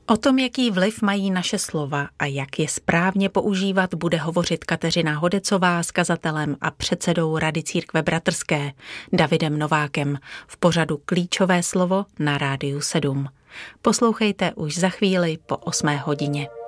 O tom, jaký vliv mají naše slova a jak je správně používat, bude hovořit Kateřina Hodecová s kazatelem a předsedou Rady Církve bratrské Davidem Novákem v pořadu Klíčové slovo na Rádiu 7. Poslouchejte už za chvíli po 8 hodině.